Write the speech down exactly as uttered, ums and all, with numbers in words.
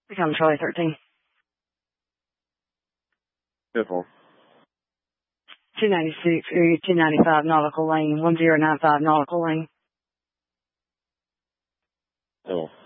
Become Charlie thirteen. Careful. two ninety-six, area two ninety-five, Nautical Lane, one zero nine five Nautical Lane. Oh.